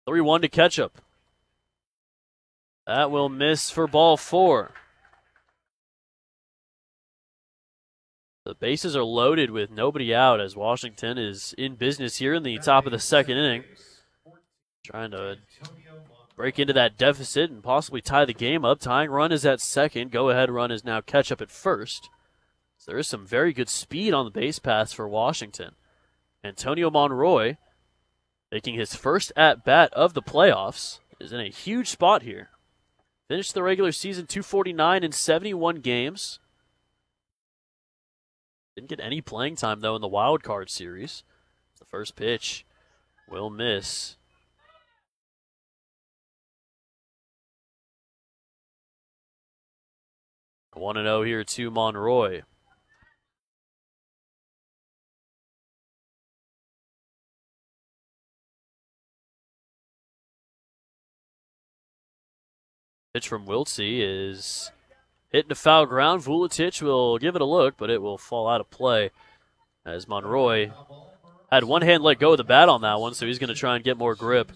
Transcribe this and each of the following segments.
3-1 to Ketchup. That will miss for ball 4. The bases are loaded with nobody out as Washington is in business here in the top of the second inning. Trying to break into that deficit and possibly tie the game up. Tying run is at second. Go-ahead run is now Ketchup at first. So there is some very good speed on the base paths for Washington. Antonio Monroy, making his first at-bat of the playoffs, is in a huge spot here. Finished the regular season 249 in 71 games. Didn't get any playing time, though, in the wild card series. The first pitch will miss. A 1-0 here to Monroy. Pitch from Wiltsey is hitting a foul ground. Vuletic will give it a look, but it will fall out of play as Monroy had one hand let go of the bat on that one, so he's going to try and get more grip.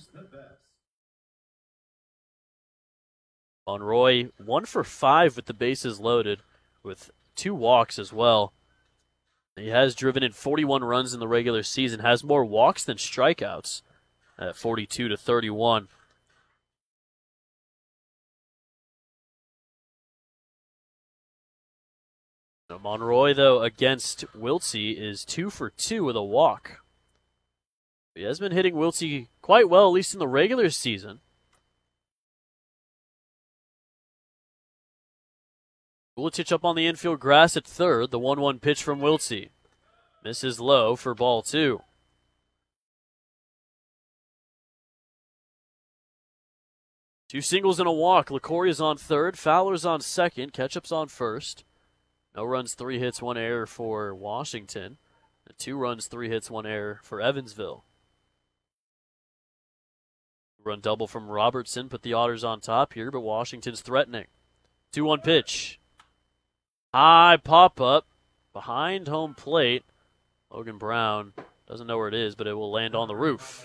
Monroy 1 for 5 with the bases loaded, with 2 walks as well. He has driven in 41 runs in the regular season, has more walks than strikeouts at 42 to 31. Now Monroy, though, against Wiltsey is 2 for 2 with a walk. He has been hitting Wiltsey quite well, at least in the regular season. Vuletic up on the infield grass at third. The 1-1 pitch from Wiltsey. Misses low for ball 2. Two singles and a walk. LaCourie's on third. Fowler's on second. Ketchup's on first. No runs, 3 hits, 1 error for Washington. 2 runs, 3 hits, 1 error for Evansville. Run double from Robertson, put the Otters on top here, but Washington's threatening. 2-1 pitch. High pop-up behind home plate. Logan Brown doesn't know where it is, but it will land on the roof.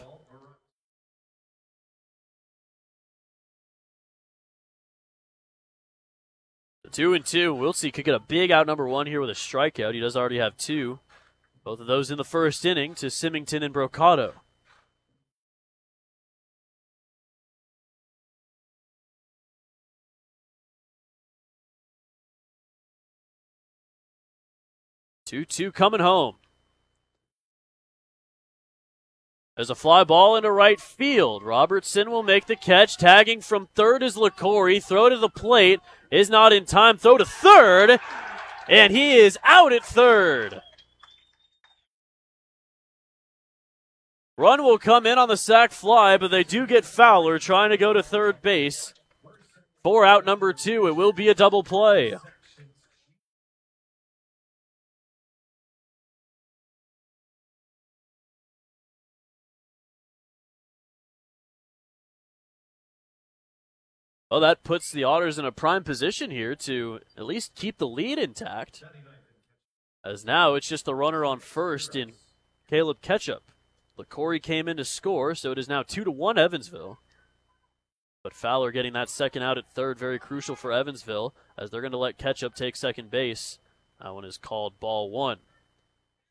The 2-2. Wiltsey could get a big out number 1 here with a strikeout. He does already have 2. Both of those in the first inning to Symington and Brocado. Two coming home. There's a fly ball into right field. Robertson will make the catch. Tagging from third is LaCourie. Throw to the plate. Is not in time. Throw to third. And he is out at third. Run will come in on the sac fly, but they do get Fowler trying to go to third base. 4 out number 2. It will be a double play. Well, that puts the Otters in a prime position here to at least keep the lead intact. As now it's just the runner on first in Caleb Ketchup. LaCourie came in to score, so it is now 2-1 Evansville. But Fowler getting that second out at third, very crucial for Evansville, as they're going to let Ketchup take second base. That one is called ball 1.